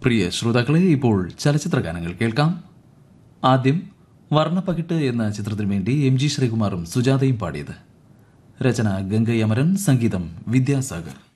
പ്രിയ ശ്രോതാക്കളെ, ഇപ്പോൾ ചലച്ചിത്ര ഗാനങ്ങൾ കേൾക്കാം. ആദ്യം വർണ്ണപ്പകിട്ട് എന്ന ചിത്രത്തിനു വേണ്ടി MG ശ്രീകുമാറും സുജാതയും പാടിയത്. രചന ഗംഗൈ അമരൻ, സംഗീതം വിദ്യാസാഗർ.